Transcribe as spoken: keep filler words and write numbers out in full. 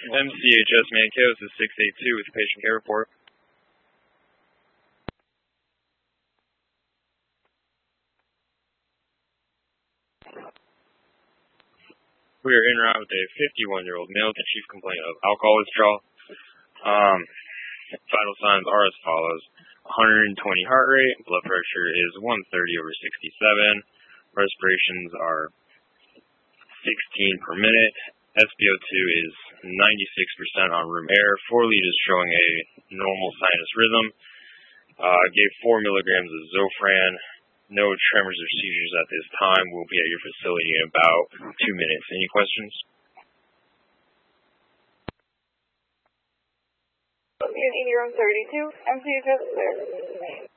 M C H S Mancos is six eight two with patient care report. We are in route with a fifty-one-year-old male with a chief complaint of alcohol withdrawal. Um, vital signs are as follows. one hundred twenty heart rate, blood pressure is one thirty over sixty-seven, respirations are sixteen per minute, S p O two is ninety-six percent on room air, four lead is showing a normal sinus rhythm, uh, gave four milligrams of Zofran, no tremors or seizures at this time, we'll be at your facility in about two minutes. Any questions? In room thirty-two, M C H S there.